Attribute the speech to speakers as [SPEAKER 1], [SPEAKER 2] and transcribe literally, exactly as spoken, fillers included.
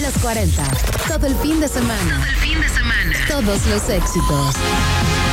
[SPEAKER 1] Los cuarenta. Todo el fin de semana.
[SPEAKER 2] Todo el fin de semana.
[SPEAKER 1] Todos los éxitos.